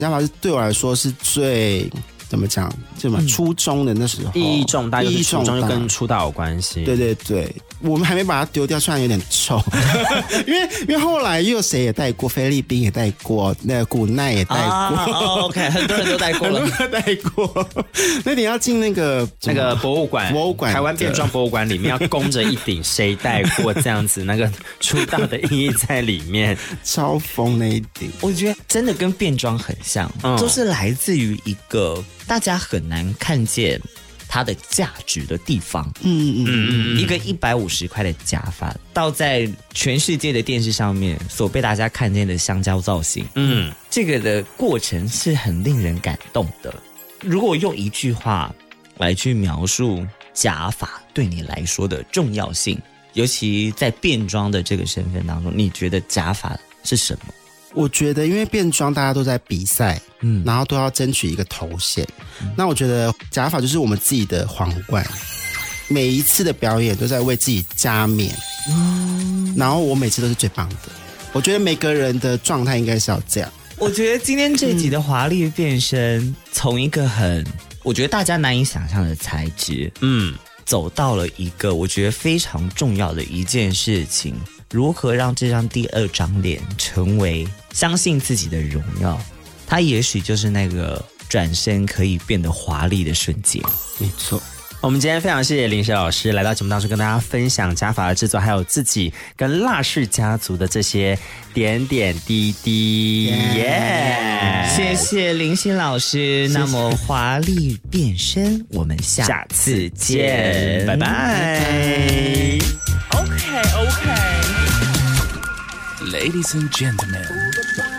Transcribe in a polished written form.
假发是对我来说是最怎么讲？初中的那时候， 意义重大，就是初中就跟出道有关系。 对对对，我们还没把它丢掉，虽然有点臭，因为后来又谁也戴过，菲律宾也戴过，那个古奈也戴过。 OK， 很多人都戴过了， 很多人戴过。那你要进那个博物馆，台湾变装博物馆里面要供着一顶谁戴过这样子，那个出道的意义在里面， 超疯那一顶。 我觉得真的跟变装很像，都是来自于一个大家很难看见它的价值的地方。一个150块的假发，到在全世界的电视上面所被大家看见的香蕉造型，这个的过程是很令人感动的。如果用一句话来去描述假发对你来说的重要性，尤其在变装的这个身份当中，你觉得假发是什么？ 我觉得因为变装大家都在比赛，然后都要争取一个头衔，那我觉得假发就是我们自己的皇冠，每一次的表演都在为自己加冕，然后我每次都是最棒的。我觉得每个人的状态应该是要这样。 我觉得今天这集的华丽变身，从一个我觉得大家难以想象的材质，走到了一个我觉得非常重要的一件事情，如何让这张第二张脸成为相信自己的荣耀，它也许就是那个转身可以变得华丽的瞬间。 没错。 我们今天非常谢谢林雪老师来到节目当中跟大家分享假发的制作，还有自己跟辣氏家族的这些点点滴滴。 谢谢林雪老师。那么华丽变身，我们下次见，拜拜。 Ladies and gentlemen,